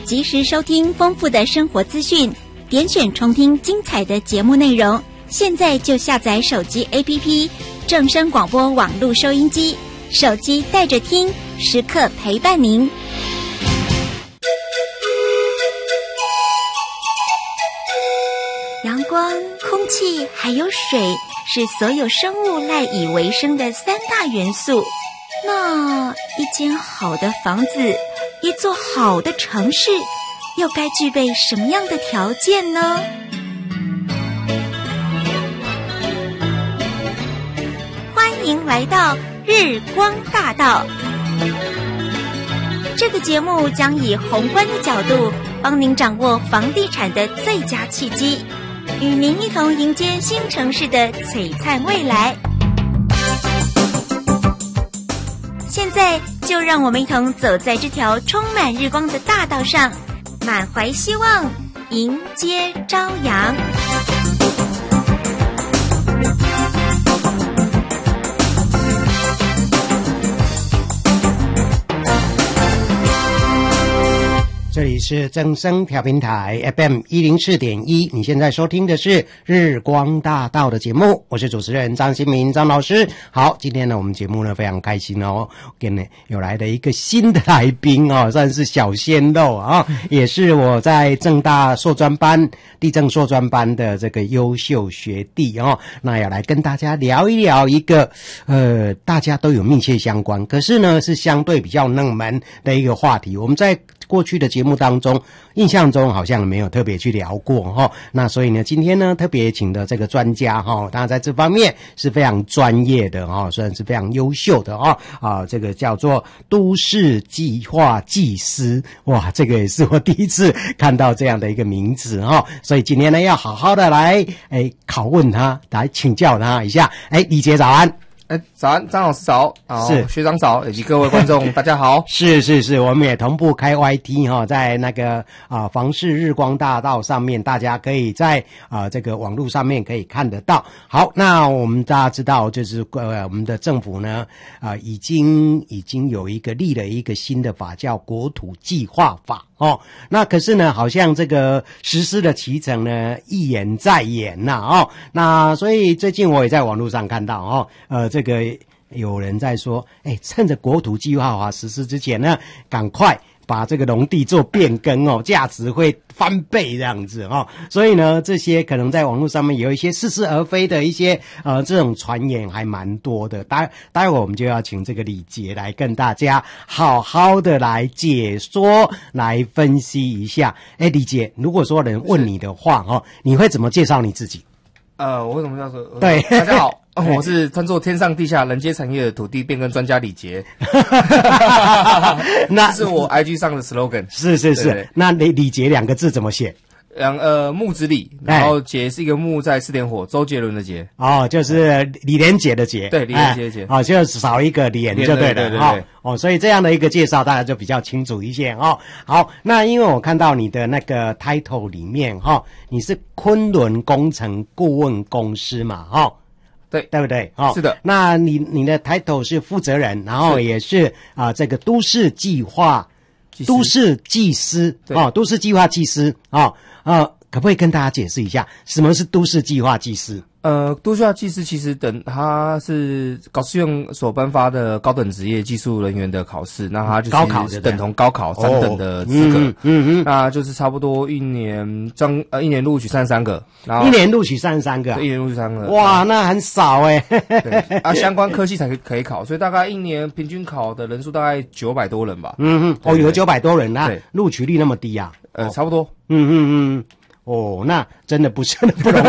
及时收听丰富的生活资讯，点选重听精彩的节目内容。现在就下载手机 APP 正声广播网络收音机，手机带着听，时刻陪伴您。阳光、空气还有水是所有生物赖以为生的三大元素。那一间好的房子，一座好的城市，又该具备什么样的条件呢？欢迎来到日光大道。这个节目将以宏观的角度，帮您掌握房地产的最佳契机，与您一同迎接新城市的璀璨未来。现在就让我们一同走在这条充满日光的大道上，满怀希望，迎接朝阳。 这里是正声调频台 FM104.1， 你现在收听的是日光大道的节目，我是主持人张新民张老师。好，今天呢我们节目呢非常开心哦，跟呢有来的一个新的来宾哦，算是小鲜肉啊，也是我在政大硕专班地政硕专班的这个优秀学弟哦，那要来跟大家聊一聊一个大家都有密切相关，可是呢是相对比较冷门的一个话题。我们在过去的节目当中，印象中好像没有特别去聊过哈。那所以呢，今天呢特别请的这个专家哈，当然在这方面是非常专业的哈，算是非常优秀的这个叫做都市计划技师，哇，这个也是我第一次看到这样的一个名字哈。所以今天呢要好好的来拷问他，来请教他一下。李杰早安。 早安，张老师早，是学长早，以及各位观众大家好。 是，我们也同步开 YT 在那个房市日光大道上面，大家可以在这个网络上面可以看得到。好，那我们大家知道，就是我们的政府呢已经有立了一个新的法，叫国土计划法。那可是呢，好像这个实施的期程呢一延再延呐那所以最近我也在网络上看到这个有人在说，趁着国土计划法实施之前呢，赶快把这个农地做变更价值会翻倍这样子所以呢，这些可能在网络上面有一些似是而非的一些这种传言还蛮多的。待会我们就要请这个李杰来跟大家好好的来解说，来分析一下。李杰，如果说人问你的话你会怎么介绍你自己？ 我为什么要说？ 对， 大家好。我是穿作天上地下人皆产业的土地变更专家李杰。那是我 IG 上的 slogan。是。 对对，那李杰两个字怎么写？ 木子李，然后杰是一个木在四点火，周杰伦的杰。 就是李连杰的杰。 对，李连杰的杰。 就少一个连就对了。对。所以这样的一个介绍大家就比较清楚一些好，那因为我看到你的那个 title 里面你是昆仑工程顾问公司嘛对不对？ 是的。 那你的 title 是负责人，然后也是这个都市计划都市技师都市计划技师可不可以跟大家解释一下什么是都市计划技师？ 都市计划技师其实它是考试院所颁发的高等职业技术人员的考试，那它就是高考等同高考3等的资格。那就是差不多一年录取33个，然后一年录取33个， 对，一年录取33个。 哇，那很少对相关科系才可以考，所以大概一年平均考的人数大概900多人吧。 有900多人啊，录取率那么低啊？ 差不多。 那真的不容